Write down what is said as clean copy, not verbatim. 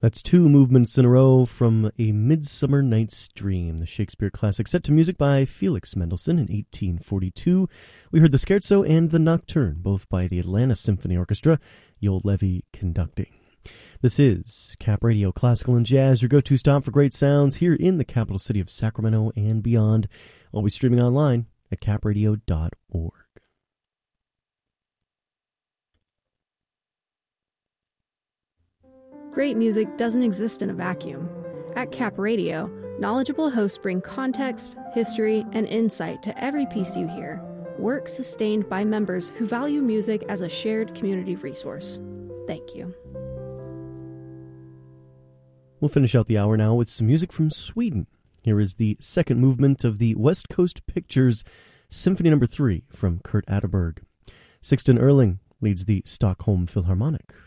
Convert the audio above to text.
That's two movements in a row from A Midsummer Night's Dream, the Shakespeare classic set to music by Felix Mendelssohn in 1842. We heard the Scherzo and the Nocturne, both by the Atlanta Symphony Orchestra, Joel Levy conducting. This is Cap Radio Classical and Jazz, your go-to stop for great sounds here in the capital city of Sacramento and beyond. Always streaming online at capradio.org. Great music doesn't exist in a vacuum. At Cap Radio, knowledgeable hosts bring context, history, and insight to every piece you hear. Work sustained by members who value music as a shared community resource. Thank you. We'll finish out the hour now with some music from Sweden. Here is the second movement of the West Coast Pictures Symphony No. 3 from Kurt Atterberg. Sixten Ehrling leads the Stockholm Philharmonic.